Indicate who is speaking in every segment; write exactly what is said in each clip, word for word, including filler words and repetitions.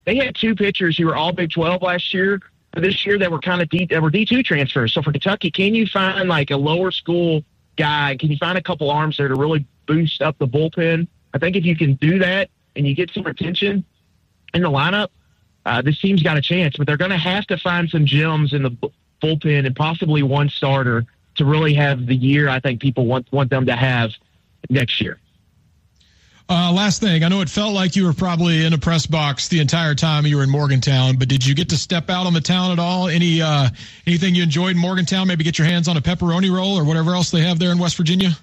Speaker 1: they had two pitchers who were all Big twelve last year. This year, that were kind of D, that were D two transfers. So for Kentucky, can you find like a lower school guy? Can you find a couple arms there to really boost up the bullpen? I think if you can do that and you get some retention in the lineup, uh, this team's got a chance. But they're going to have to find some gems in the bullpen and possibly one starter to really have the year I think people want want them to have next year.
Speaker 2: Uh, last thing, I know it felt like you were probably in a press box the entire time you were in Morgantown, but did you get to step out on the town at all? Any uh, anything you enjoyed in Morgantown? Maybe get your hands on a pepperoni roll or whatever else they have there in West Virginia?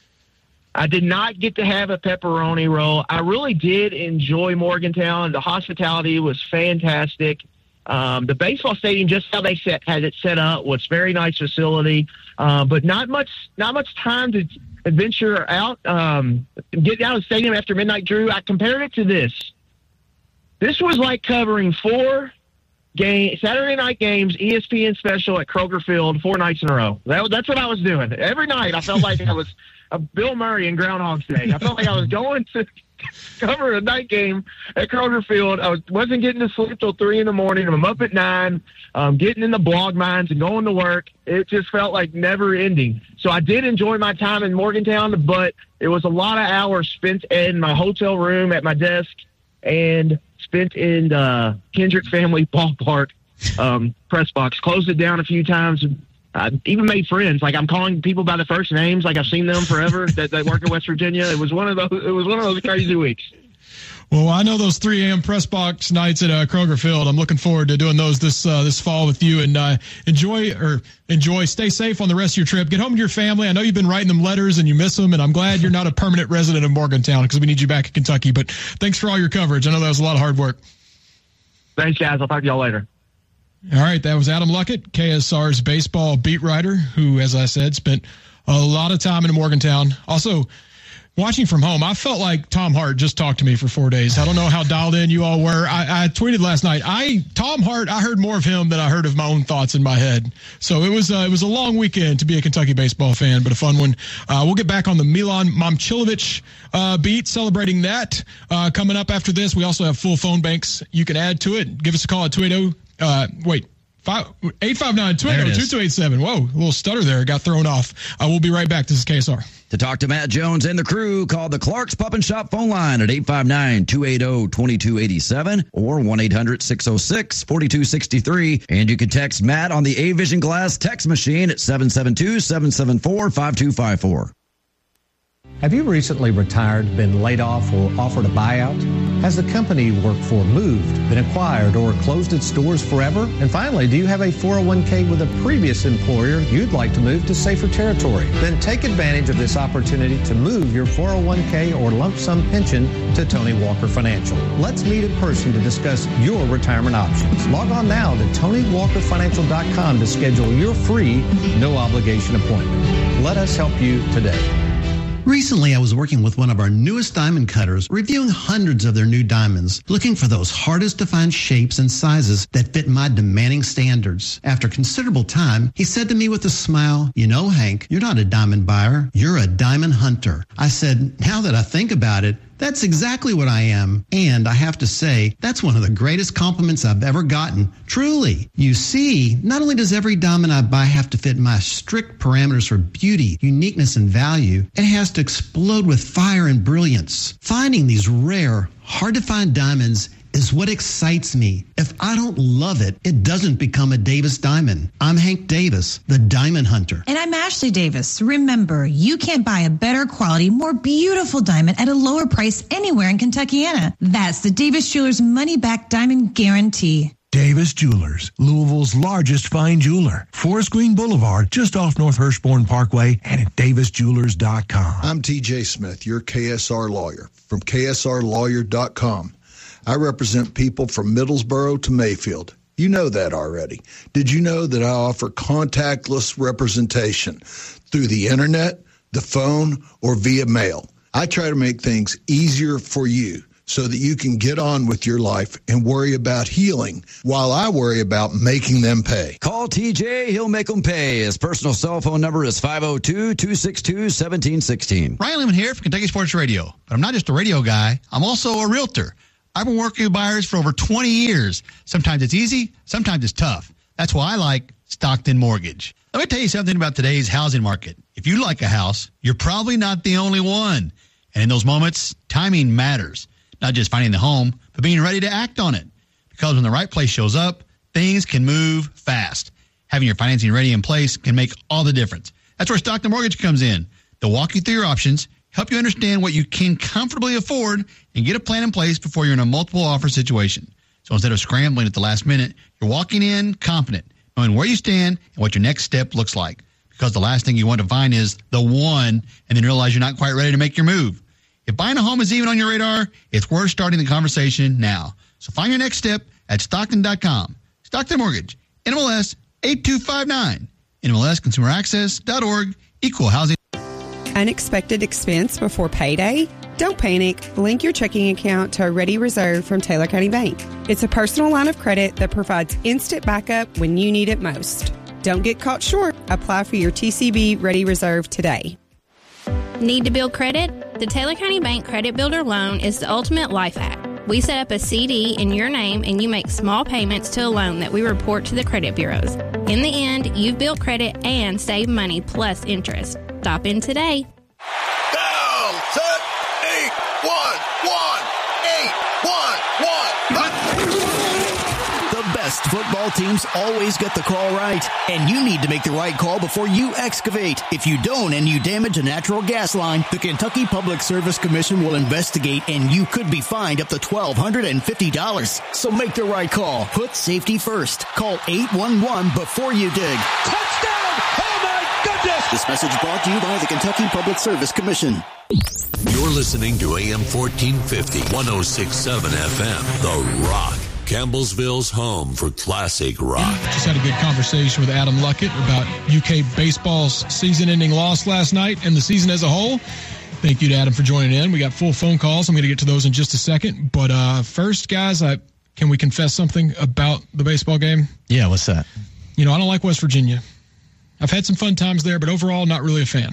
Speaker 1: I did not get to have a pepperoni roll. I really did enjoy Morgantown. The hospitality was fantastic. Um, the baseball stadium, just how they set, had it set up, was very nice facility, uh, but not much not much time to adventure out, um, get out of the stadium after midnight, Drew. I compared it to this. This was like covering four game Saturday night games, E S P N special at Kroger Field, four nights in a row. That, that's what I was doing. Every night I felt like I was a Bill Murray in Groundhog's Day. I felt like I was going to cover a night game at Kroger Field. I was, wasn't getting to sleep till three in the morning. I'm up at nine, um, getting in the blog mines and going to work. It just felt like never ending. So I did enjoy my time in Morgantown, but it was a lot of hours spent in my hotel room at my desk and spent in uh, Kendrick Family Ballpark um, press box. Closed it down a few times. I even made friends. Like, I'm calling people by the first names, like I've seen them forever that, that work in West Virginia. It was one of those. It was one of those crazy weeks.
Speaker 2: Well, I know those three a.m. press box nights at uh, Kroger Field. I'm looking forward to doing those this uh, this fall with you. And uh, enjoy or enjoy. Stay safe on the rest of your trip. Get home to your family. I know you've been writing them letters and you miss them. And I'm glad you're not a permanent resident of Morgantown because we need you back in Kentucky. But thanks for all your coverage. I know that was a lot of hard work.
Speaker 1: Thanks, guys. I'll talk to y'all later.
Speaker 2: All right, that was Adam Luckett, K S R's baseball beat writer, who, as I said, spent a lot of time in Morgantown. Also, watching from home, I felt like Tom Hart just talked to me for four days. I don't know how dialed in you all were. I, I tweeted last night. I Tom Hart, I heard more of him than I heard of my own thoughts in my head. So it was uh, it was a long weekend to be a Kentucky baseball fan, but a fun one. Uh, we'll get back on the Milan Momcilovic uh, beat, celebrating that uh, coming up after this. We also have full phone banks you can add to it. Give us a call at two eight zero. Uh, wait, five, eight five nine, two eight zero, two two eight seven. Whoa, a little stutter there. Got thrown off. Uh, we'll be right back. This is K S R.
Speaker 3: To talk to Matt Jones and the crew, call the Clark's Pup and Shop phone line at eight five nine, two eight zero, two two eight seven or one eight hundred, six oh six, four two six three. And you can text Matt on the A-Vision Glass text machine at seven seven two, seven seven four, five two five four.
Speaker 4: Have you recently retired, been laid off, or offered a buyout? Has the company you work for moved, been acquired, or closed its doors forever? And finally, do you have a four oh one k with a previous employer you'd like to move to safer territory? Then take advantage of this opportunity to move your four oh one k or lump sum pension to Tony Walker Financial. Let's meet in person to discuss your retirement options. Log on now to tony walker financial dot com to schedule your free, no obligation appointment. Let us help you today.
Speaker 5: Recently, I was working with one of our newest diamond cutters, reviewing hundreds of their new diamonds, looking for those hardest to find shapes and sizes that fit my demanding standards. After considerable time, he said to me with a smile, "You know, Hank, you're not a diamond buyer, you're a diamond hunter." I said, "Now that I think about it, that's exactly what I am. And I have to say, that's one of the greatest compliments I've ever gotten. Truly. You see, not only does every diamond I buy have to fit my strict parameters for beauty, uniqueness, and value, it has to explode with fire and brilliance. Finding these rare, hard-to-find diamonds is what excites me. If I don't love it, it doesn't become a Davis diamond. I'm Hank Davis, the diamond hunter.
Speaker 6: And I'm Ashley Davis. Remember, you can't buy a better quality, more beautiful diamond at a lower price anywhere in Kentuckiana. That's the Davis Jewelers money-back diamond guarantee.
Speaker 7: Davis Jewelers, Louisville's largest fine jeweler. Forest Green Boulevard, just off North Hurstbourne Parkway, and at davis jewelers dot com.
Speaker 8: I'm T J Smith, your K S R lawyer, from K S R lawyer dot com. I represent people from Middlesboro to Mayfield. You know that already. Did you know that I offer contactless representation through the internet, the phone, or via mail? I try to make things easier for you so that you can get on with your life and worry about healing while I worry about making them pay.
Speaker 3: Call T J. He'll make them pay. His personal cell phone number is five oh two, two six two, one seven one six.
Speaker 9: Ryan Lehman here for Kentucky Sports Radio. But I'm not just a radio guy. I'm also a realtor. I've been working with buyers for over twenty years. Sometimes it's easy, sometimes it's tough. That's why I like Stockton Mortgage. Let me tell you something about today's housing market. If you like a house, you're probably not the only one. And in those moments, timing matters. Not just finding the home, but being ready to act on it. Because when the right place shows up, things can move fast. Having your financing ready in place can make all the difference. That's where Stockton Mortgage comes in. They'll walk you through your options, help you understand what you can comfortably afford, and get a plan in place before you're in a multiple offer situation. So instead of scrambling at the last minute, you're walking in confident, knowing where you stand and what your next step looks like. Because the last thing you want to find is the one and then realize you're not quite ready to make your move. If buying a home is even on your radar, it's worth starting the conversation now. So find your next step at Stockton dot com. Stockton Mortgage, N M L S eight two five nine, N M L S consumer access dot org, equal housing.
Speaker 10: Unexpected expense before payday? Don't panic. Link your checking account to a Ready Reserve from Taylor County Bank. It's a personal line of credit that provides instant backup when you need it most. Don't get caught short. Apply for your T C B Ready Reserve today.
Speaker 11: Need to build credit? The Taylor County Bank Credit Builder Loan is the ultimate life hack. We set up a C D in your name and you make small payments to a loan that we report to the credit bureaus. In the end, you've built credit and saved money plus interest. Stop in today.
Speaker 12: Down, set, eight, one, one, eight, one, one.
Speaker 13: The best football teams always get the call right, and you need to make the right call before you excavate. If you don't and you damage a natural gas line, the Kentucky Public Service Commission will investigate, and you could be fined up to twelve hundred fifty dollars. So make the right call. Put safety first. Call eight one one before you dig.
Speaker 12: Touchdown! Oh my goodness!
Speaker 13: This message brought to you by the Kentucky Public Service Commission.
Speaker 14: You're listening to A M fourteen fifty, one oh six point seven F M, The Rock. Campbellsville's home for classic rock.
Speaker 2: Just had a good conversation with Adam Luckett about U K baseball's season-ending loss last night and the season as a whole. Thank you to Adam for joining in. We got full phone calls. I'm going to get to those in just a second. But uh, first, guys, I, can we confess something about the baseball game?
Speaker 15: Yeah, what's that?
Speaker 2: You know, I don't like West Virginia. I've had some fun times there, but overall, not really a fan.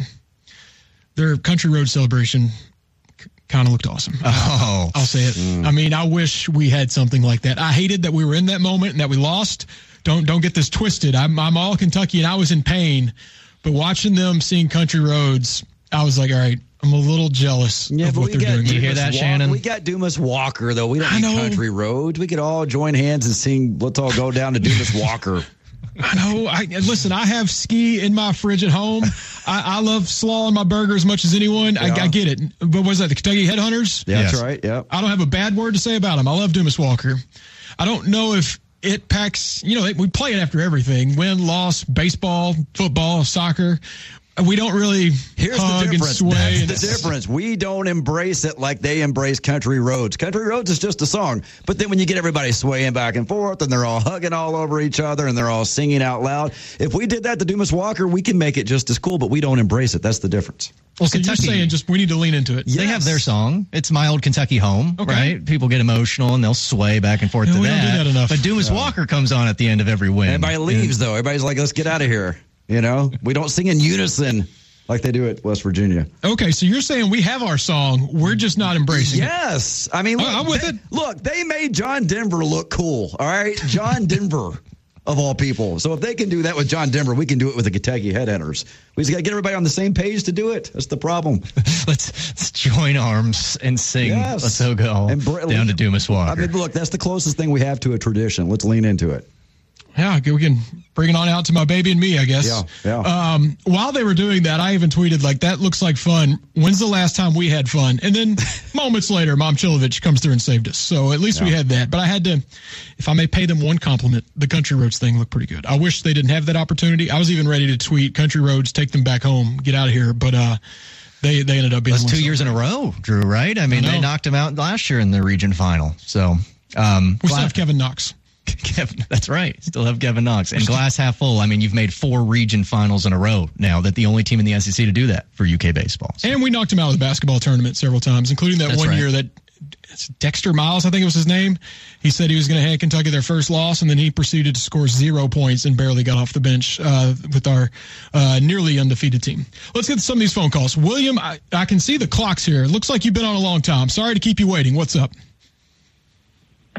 Speaker 2: Their Country Road celebration kind of looked awesome.
Speaker 15: Oh.
Speaker 2: I'll say it.
Speaker 15: Mm.
Speaker 2: I mean, I wish we had something like that. I hated that we were in that moment and that we lost. Don't don't get this twisted. I'm I'm all Kentucky and I was in pain. But watching them sing Country Roads, I was like, all right, I'm a little jealous
Speaker 3: yeah,
Speaker 2: of what they're doing.
Speaker 3: Do
Speaker 15: you hear that,
Speaker 3: Walk,
Speaker 15: Shannon?
Speaker 3: We got Dumas Walker, though. We don't
Speaker 2: I
Speaker 3: need
Speaker 2: know.
Speaker 3: Country Roads. We could all join hands and sing, let's all go down to Dumas Walker.
Speaker 2: I know. I listen, I have ski in my fridge at home. I, I love slaw on my burger as much as anyone. Yeah. I, I get it. But what was that, the Kentucky Headhunters?
Speaker 3: Yeah, yes. That's right, yeah.
Speaker 2: I don't have a bad word to say about them. I love Dumas Walker. I don't know if it packs, you know, we play it after everything. Win, loss, baseball, football, soccer. We don't really
Speaker 3: Here's
Speaker 2: hug
Speaker 3: the difference.
Speaker 2: and sway.
Speaker 3: That's
Speaker 2: and
Speaker 3: the difference. We don't embrace it like they embrace Country Roads. Country Roads is just a song. But then when you get everybody swaying back and forth and they're all hugging all over each other and they're all singing out loud, if we did that to Dumas Walker, we can make it just as cool, but we don't embrace it. That's the difference.
Speaker 2: Well, so
Speaker 15: Kentucky,
Speaker 2: you're saying just we need to lean into it.
Speaker 15: Yes. They have their song. It's My Old Kentucky Home,
Speaker 2: okay.
Speaker 15: right? People get emotional and they'll sway back and forth
Speaker 2: yeah,
Speaker 15: to
Speaker 2: we
Speaker 15: that.
Speaker 2: Don't do that enough.
Speaker 15: But Dumas
Speaker 3: no.
Speaker 15: Walker comes on at the end of every win.
Speaker 3: Everybody leaves, though. Everybody's like, let's get out of here. You know, we don't sing in unison like they do at West Virginia.
Speaker 2: Okay, so you're saying we have our song, we're just not embracing
Speaker 3: yes.
Speaker 2: it.
Speaker 3: Yes. I mean, look,
Speaker 2: I'm with
Speaker 3: they,
Speaker 2: it.
Speaker 3: Look, they made John Denver look cool, all right? John Denver, of all people. So if they can do that with John Denver, we can do it with the Kentucky Headhunters. We just got to get everybody on the same page to do it. That's the problem.
Speaker 15: let's, let's join arms and sing
Speaker 3: yes.
Speaker 15: Let's All Go and br- down to Dumas Walker.
Speaker 3: I mean, look, that's the closest thing we have to a tradition. Let's lean into it.
Speaker 2: Yeah, we can bring it on out to my baby and me, I guess.
Speaker 3: Yeah, yeah.
Speaker 2: Um, while they were doing that, I even tweeted, like, that looks like fun. When's the last time we had fun? And then moments later, Mom Chilovich comes through and saved us. So at least yeah. we had that. But I had to, if I may pay them one compliment, the Country Roads thing looked pretty good. I wish they didn't have that opportunity. I was even ready to tweet, Country Roads, take them back home, get out of here. But uh, they, they ended up being
Speaker 15: That's two years in a row, Drew, right? I mean, I they knocked them out last year in the region final. So um,
Speaker 2: we still have Kevin Knox.
Speaker 15: Kevin, that's right. Still have Kevin Knox. And glass half full. I mean, you've made four region finals in a row now. That the only team in the S E C to do that for U K baseball. So.
Speaker 2: And we knocked him out of the basketball tournament several times, including that
Speaker 15: that's
Speaker 2: one
Speaker 15: right.
Speaker 2: year that Dexter Miles, I think it was his name. He said he was going to hand Kentucky their first loss, and then he proceeded to score zero points and barely got off the bench uh, with our uh, nearly undefeated team. Let's get to some of these phone calls. William, I, I can see the clocks here. It looks like you've been on a long time. Sorry to keep you waiting. What's up?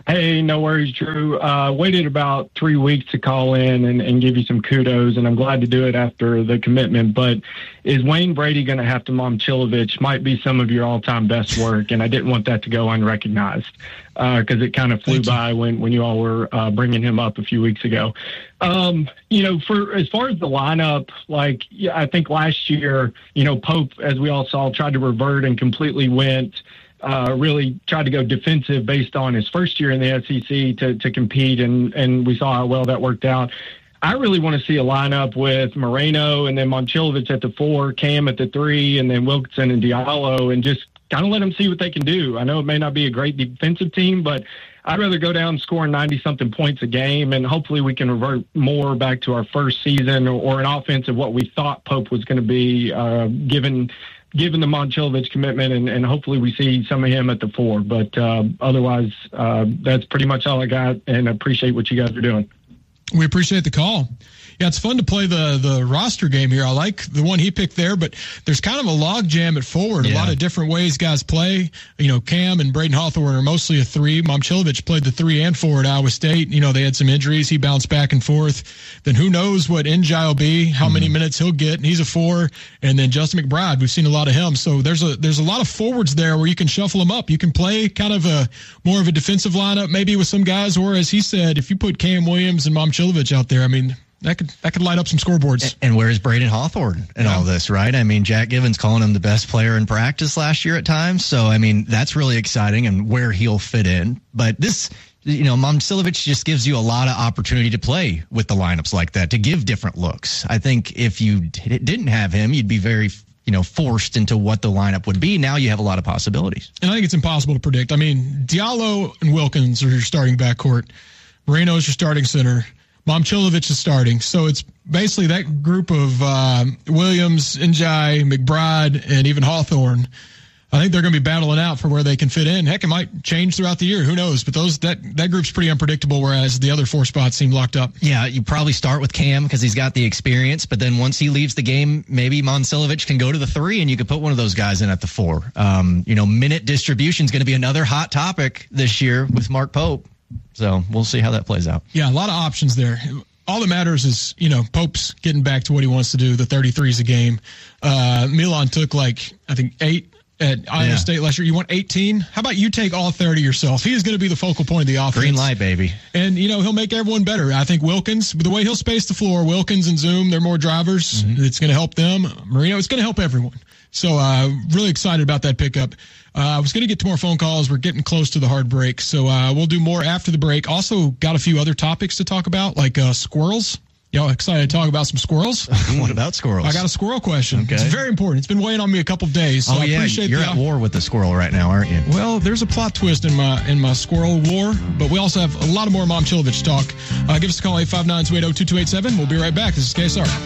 Speaker 16: Hey, no worries, Drew. Uh, waited about three weeks to call in and, and give you some kudos, and I'm glad to do it after the commitment. But is Wayne Brady going to have to Momcilovic? Might be some of your all-time best work, and I didn't want that to go unrecognized because uh, it kind of flew by when, when you all were uh, bringing him up a few weeks ago. Um, you know, for as far as the lineup, like yeah, I think last year, you know, Pope, as we all saw, tried to revert and completely went – Uh, really tried to go defensive based on his first year in the S E C to, to compete, and, and we saw how well that worked out. I really want to see a lineup with Moreno and then Momcilovic at the four, Cam at the three, and then Wilkinson and Diallo, and just kind of let them see what they can do. I know it may not be a great defensive team, but I'd rather go down scoring ninety-something points a game, and hopefully we can revert more back to our first season or, or an offense of what we thought Pope was going to be, uh, given – given the Momcilovic commitment, and, and hopefully we see some of him at the four. But uh, otherwise, uh, that's pretty much all I got, and I appreciate what you guys are doing.
Speaker 2: We appreciate the call. Yeah, it's fun to play the the roster game here. I like the one he picked there, but there's kind of a log jam at forward. Yeah. A lot of different ways guys play. You know, Cam and Braden Hawthorne are mostly a three. Momcilovic played the three and four at Iowa State. You know, they had some injuries. He bounced back and forth. Then who knows what Njai will be, how mm-hmm. many minutes he'll get. And he's a four. And then Justin McBride, we've seen a lot of him. So there's a there's a lot of forwards there where you can shuffle them up. You can play kind of a more of a defensive lineup, maybe with some guys, or as he said, if you put Cam Williams and Momcilovic out there, I mean, That could that could light up some scoreboards.
Speaker 15: And where's Braden Hawthorne in yeah. all this, right? I mean, Jack Givens calling him the best player in practice last year at times. So, I mean, that's really exciting and where he'll fit in. But this, you know, Momcilovic just gives you a lot of opportunity to play with the lineups like that, to give different looks. I think if you d- didn't have him, you'd be very, you know, forced into what the lineup would be. Now you have a lot of possibilities.
Speaker 2: And I think it's impossible to predict. I mean, Diallo and Wilkins are your starting backcourt. Moreno is your starting center. Momcilovic is starting. So it's basically that group of uh, Williams, Njai, McBride, and even Hawthorne. I think they're going to be battling out for where they can fit in. Heck, it might change throughout the year. Who knows? But those that, that group's pretty unpredictable, whereas the other four spots seem locked up.
Speaker 15: Yeah, you probably start with Cam because he's got the experience. But then once he leaves the game, maybe Momcilovic can go to the three, and you could put one of those guys in at the four. Um, you know, minute distribution is going to be another hot topic this year with Mark Pope. So we'll see how that plays out.
Speaker 2: Yeah, a lot of options there. All that matters is, you know, Pope's getting back to what he wants to do, the thirty-threes a game. Uh, Milan took like, I think, eight at Iowa yeah. State last year. You want eighteen? How about you take all thirty yourself? He is going to be the focal point of the offense.
Speaker 15: Green light, baby.
Speaker 2: And, you know, he'll make everyone better. I think Wilkins, the way he'll space the floor, Wilkins and Zoom, they're more drivers. Mm-hmm. It's going to help them. Marino, it's going to help everyone. So uh, really excited about that pickup. Uh, I was going to get to more phone calls. We're getting close to the hard break. So uh, we'll do more after the break. Also got a few other topics to talk about, like uh, squirrels. Y'all excited to talk about some squirrels?
Speaker 15: What about squirrels?
Speaker 2: I got a squirrel question.
Speaker 15: Okay.
Speaker 2: It's very important. It's been weighing on me a couple of days. So
Speaker 15: oh,
Speaker 2: I
Speaker 15: yeah.
Speaker 2: appreciate
Speaker 15: You're
Speaker 2: the,
Speaker 15: at war with the squirrel right now, aren't you?
Speaker 2: Well, there's a plot twist in my in my squirrel war, but we also have a lot of more Momcilovic talk. Uh, give us a call, eight five nine, two eight zero, two two eight seven. We'll be right back. This is K S R.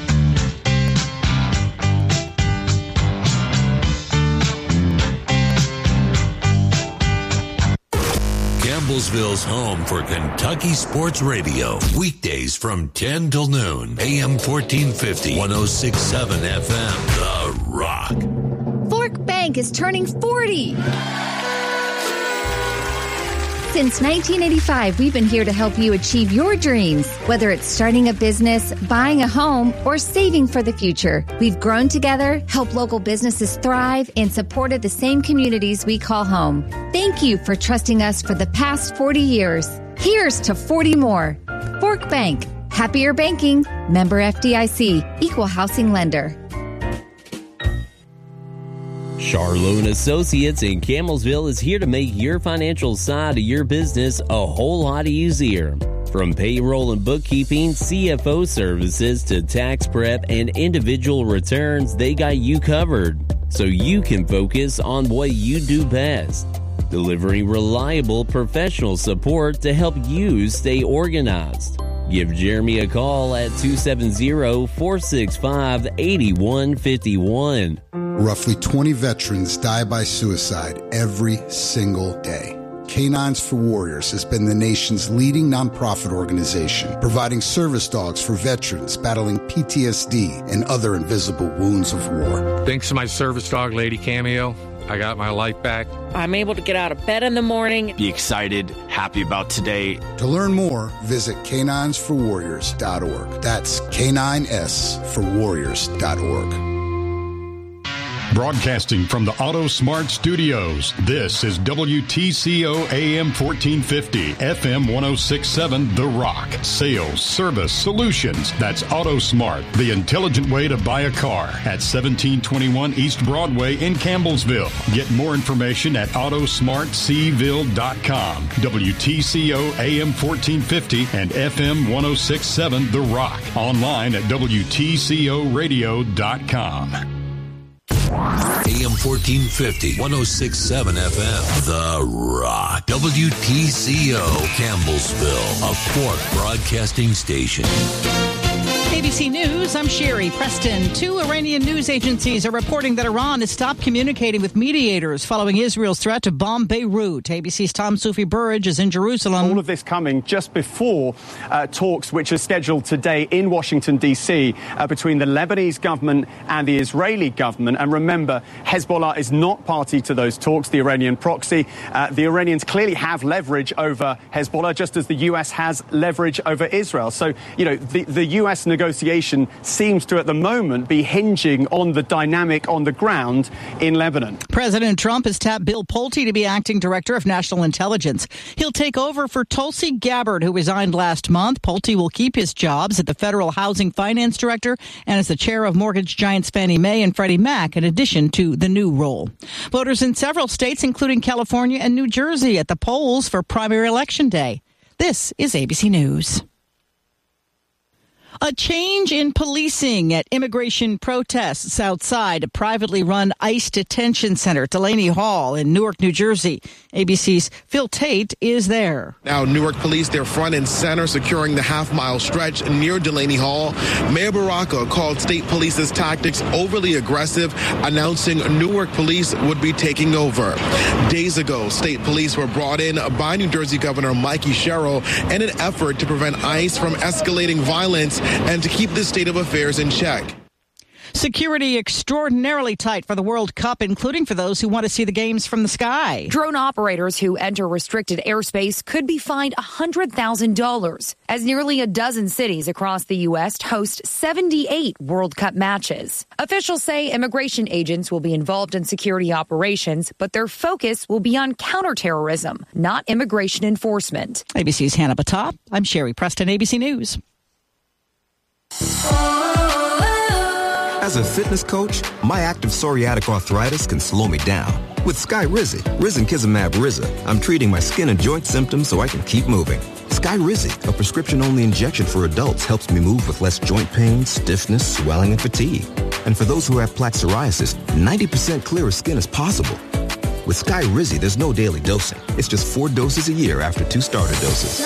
Speaker 14: Campbellsville's home for Kentucky Sports Radio. Weekdays from ten till noon. A M fourteen fifty, one oh six point seven F M. The Rock.
Speaker 17: Fork Bank is turning forty. Since nineteen eighty-five, we've been here to help you achieve your dreams. Whether it's starting a business, buying a home, or saving for the future, we've grown together, helped local businesses thrive, and supported the same communities we call home. Thank you for trusting us for the past forty years. Here's to forty more. Fork Bank. Happier banking. Member F D I C. Equal housing lender.
Speaker 18: Charlo and Associates in Campbellsville is here to make your financial side of your business a whole lot easier. From payroll and bookkeeping, C F O services to tax prep and individual returns, they got you covered. So you can focus on what you do best. Delivering reliable professional support to help you stay organized. Give Jeremy a call at two seven zero, four six five, eight one five one.
Speaker 19: Roughly twenty veterans die by suicide every single day. Canines for Warriors has been the nation's leading nonprofit organization, providing service dogs for veterans battling P T S D and other invisible wounds of war.
Speaker 20: Thanks to my service dog, Lady Cameo, I got my life back.
Speaker 21: I'm able to get out of bed in the morning.
Speaker 22: Be excited, happy about today.
Speaker 19: To learn more, visit canines for warriors dot org. That's K nine S for warriors dot org.
Speaker 23: Broadcasting from the Auto Smart Studios, this is W T C O A M fourteen fifty, F M ten sixty-seven, The Rock. Sales, service, solutions. That's Auto Smart, the intelligent way to buy a car at seventeen twenty-one East Broadway in Campbellsville. Get more information at auto smart c ville dot com. W T C O A M fourteen fifty and F M ten sixty-seven, The Rock. Online at W T C O radio dot com.
Speaker 14: A M fourteen fifty, ten sixty-seven F M, The Rock. W T C O, Campbellsville, a Fort Broadcasting Station.
Speaker 24: A B C News, I'm Sherry Preston. Two Iranian news agencies are reporting that Iran has stopped communicating with mediators following Israel's threat to bomb Beirut. A B C's Tom Sufi Burridge is in Jerusalem.
Speaker 25: All of this coming just before uh, talks which are scheduled today in Washington, D C uh, between the Lebanese government and the Israeli government. And remember, Hezbollah is not party to those talks, the Iranian proxy. Uh, the Iranians clearly have leverage over Hezbollah, just as the U S has leverage over Israel. So, you know, the, the U S negotiation seems to, at the moment, be hinging on the dynamic on the ground in Lebanon.
Speaker 24: President Trump has tapped Bill Pulte to be acting director of national intelligence. He'll take over for Tulsi Gabbard, who resigned last month. Pulte will keep his jobs at the Federal Housing Finance Director and as the chair of mortgage giants Fannie Mae and Freddie Mac, in addition to the new role. Voters in several states, including California and New Jersey, at the polls for primary election day. This is A B C News. A change in policing at immigration protests outside a privately run ICE detention center, Delaney Hall in Newark, New Jersey. A B C's Phil Tate is there.
Speaker 26: Now, Newark police, they're front and center, securing the half-mile stretch near Delaney Hall. Mayor Baraka called state police's tactics overly aggressive, announcing Newark police would be taking over. Days ago, state police were brought in by New Jersey Governor Mikey Sherrill in an effort to prevent ICE from escalating violence and to keep this state of affairs in check.
Speaker 24: Security extraordinarily tight for the World Cup, including for those who want to see the games from the sky.
Speaker 27: Drone operators who enter restricted airspace could be fined one hundred thousand dollars, as nearly a dozen cities across the U S host seventy-eight World Cup matches. Officials say immigration agents will be involved in security operations, but their focus will be on counterterrorism, not immigration enforcement.
Speaker 24: A B C's Hannah Batop. I'm Sherry Preston, A B C News.
Speaker 28: As a fitness coach, my active psoriatic arthritis can slow me down. With Skyrizi, Risankizumab Riza, I'm treating my skin and joint symptoms so I can keep moving. Skyrizi, a prescription-only injection for adults, helps me move with less joint pain, stiffness, swelling, and fatigue. And for those who have plaque psoriasis, ninety percent clearer skin is possible. With Skyrizi, there's no daily dosing. It's just four doses a year after two starter doses.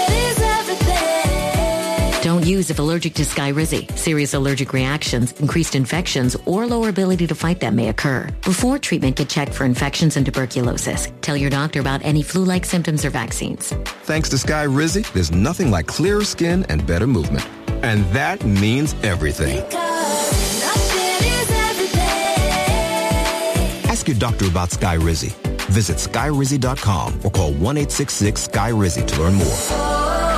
Speaker 29: Don't use if allergic to Skyrizi. Serious allergic reactions, increased infections, or lower ability to fight them may occur. Before treatment, get checked for infections and tuberculosis. Tell your doctor about any flu-like symptoms or vaccines.
Speaker 28: Thanks to Skyrizi, there's nothing like clearer skin and better movement. And that means everything. Ask your doctor about Skyrizi. Visit skyrizi dot com or call one eight six six Sky Rizzi to learn more.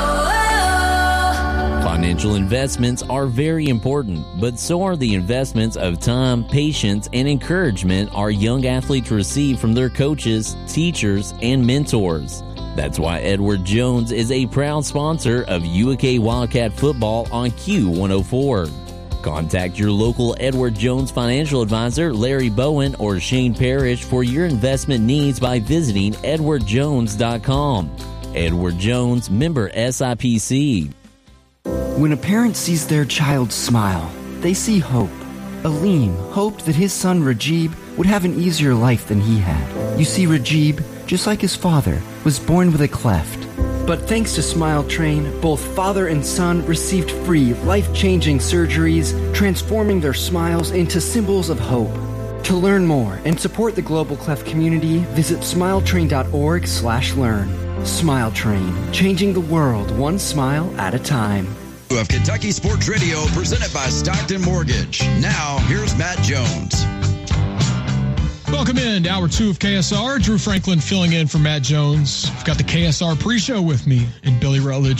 Speaker 18: Financial investments are very important, but so are the investments of time, patience, and encouragement our young athletes receive from their coaches, teachers, and mentors. That's why Edward Jones is a proud sponsor of U A K Wildcat football on Q one oh four. Contact your local Edward Jones financial advisor, Larry Bowen or Shane Parrish, for your investment needs by visiting edward jones dot com. Edward Jones, member S I P C.
Speaker 30: When a parent sees their child smile, they see hope. Aleem hoped that his son Rajib would have an easier life than he had. You see, Rajib, just like his father, was born with a cleft. But thanks to Smile Train, both father and son received free, life-changing surgeries, transforming their smiles into symbols of hope. To learn more and support the Global Cleft community, visit smiletrain.org slash learn. Smile Train, changing the world one smile at a time.
Speaker 3: Of Kentucky Sports Radio, presented by Stockton Mortgage. Now, here's Matt Jones.
Speaker 2: Welcome in to hour two of K S R. Drew Franklin filling in for Matt Jones. I've got the K S R pre-show with me and Billy Rutledge.